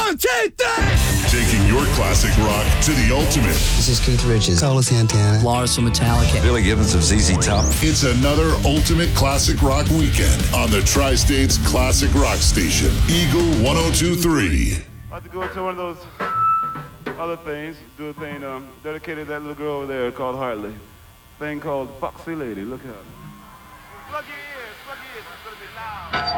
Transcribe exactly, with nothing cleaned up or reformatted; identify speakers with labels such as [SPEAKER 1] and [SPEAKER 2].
[SPEAKER 1] One, two, three!
[SPEAKER 2] Taking your classic rock to the ultimate.
[SPEAKER 3] This is Keith Richards. Carlos Santana.
[SPEAKER 4] Lars from Metallica.
[SPEAKER 5] Billy Gibbons of Z Z Top.
[SPEAKER 2] It's another ultimate classic rock weekend on the Tri-States Classic Rock Station, Eagle one oh two point three.
[SPEAKER 6] I have to go to one of those other things, do a thing um, dedicated to that little girl over there called Hartley. Thing called Foxy Lady. Look at her. Lucky.